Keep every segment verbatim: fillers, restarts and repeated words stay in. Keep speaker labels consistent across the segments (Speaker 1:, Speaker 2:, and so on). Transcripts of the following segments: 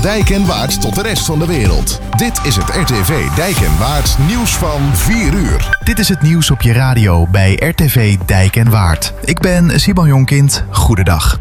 Speaker 1: Dijk en Waard tot de rest van de wereld. Dit is het R T V Dijk en Waard nieuws van vier uur.
Speaker 2: Dit is het nieuws op je radio bij R T V Dijk en Waard. Ik ben Simon Jonkind. Goedendag.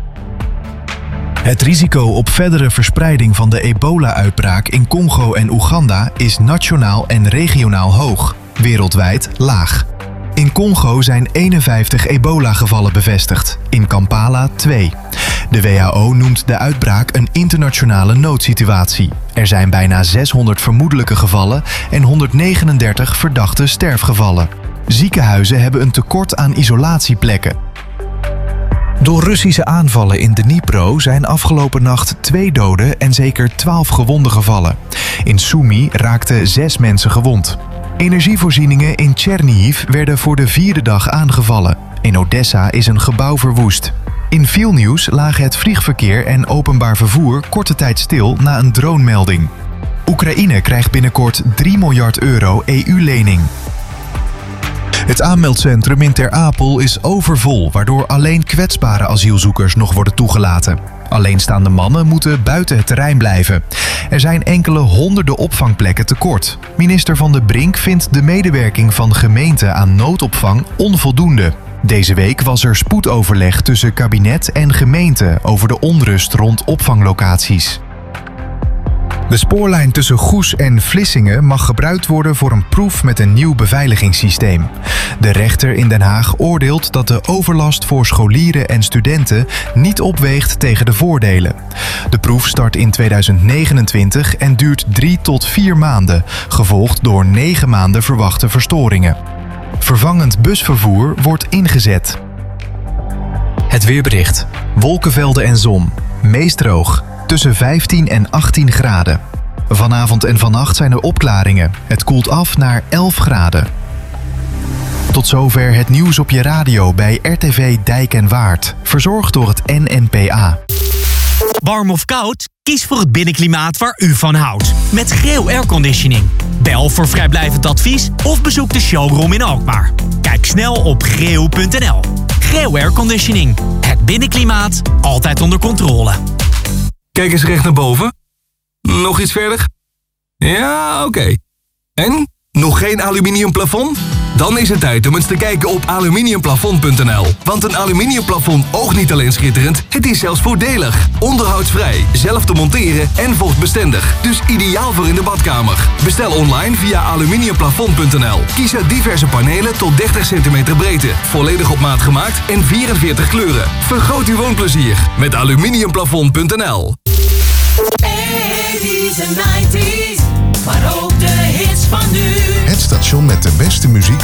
Speaker 2: Het risico op verdere verspreiding van de ebola-uitbraak in Congo en Oeganda is nationaal en regionaal hoog, wereldwijd laag. In Congo zijn eenenvijftig ebola-gevallen bevestigd, in Kampala twee. De W H O noemt de uitbraak een internationale noodsituatie. Er zijn bijna zeshonderd vermoedelijke gevallen en honderdnegenendertig verdachte sterfgevallen. Ziekenhuizen hebben een tekort aan isolatieplekken. Door Russische aanvallen in Dnipro zijn afgelopen nacht twee doden en zeker twaalf gewonden gevallen. In Sumy raakten zes mensen gewond. Energievoorzieningen in Chernihiv werden voor de vierde dag aangevallen. In Odessa is een gebouw verwoest. In Vilnius lagen het vliegverkeer en openbaar vervoer korte tijd stil na een dronemelding. Oekraïne krijgt binnenkort drie miljard euro E U-lening. Het aanmeldcentrum in Ter Apel is overvol, waardoor alleen kwetsbare asielzoekers nog worden toegelaten. Alleenstaande mannen moeten buiten het terrein blijven. Er zijn enkele honderden opvangplekken tekort. Minister Van de Brink vindt de medewerking van gemeenten aan noodopvang onvoldoende. Deze week was er spoedoverleg tussen kabinet en gemeente over de onrust rond opvanglocaties. De spoorlijn tussen Goes en Vlissingen mag gebruikt worden voor een proef met een nieuw beveiligingssysteem. De rechter in Den Haag oordeelt dat de overlast voor scholieren en studenten niet opweegt tegen de voordelen. De proef start in tweeduizend negenentwintig en duurt drie tot vier maanden, gevolgd door negen maanden verwachte verstoringen. Vervangend busvervoer wordt ingezet. Het weerbericht. Wolkenvelden en zon. Meest droog. Tussen vijftien en achttien graden. Vanavond en vannacht zijn er opklaringen. Het koelt af naar elf graden. Tot zover het nieuws op je radio bij R T V Dijk en Waard. Verzorgd door het N N P A.
Speaker 3: Warm of koud? Kies voor het binnenklimaat waar u van houdt. Met Greo Airconditioning. Bel voor vrijblijvend advies of bezoek de showroom in Alkmaar. Kijk snel op greo punt n l. Greo Airconditioning. Het binnenklimaat altijd onder controle.
Speaker 4: Kijk eens recht naar boven. Nog iets verder? Ja, oké. Okay. En? Nog geen aluminium plafond? Dan is het tijd om eens te kijken op aluminiumplafond punt n l. Want een aluminiumplafond oogt niet alleen schitterend, het is zelfs voordelig. Onderhoudsvrij, zelf te monteren en vochtbestendig. Dus ideaal voor in de badkamer. Bestel online via aluminiumplafond punt n l. Kies uit diverse panelen tot dertig centimeter breedte. Volledig op maat gemaakt en vierenveertig kleuren. Vergroot uw woonplezier met aluminiumplafond punt n l.
Speaker 5: eighties en nineties, maar ook de hits van nu.
Speaker 1: Het station met de beste muziek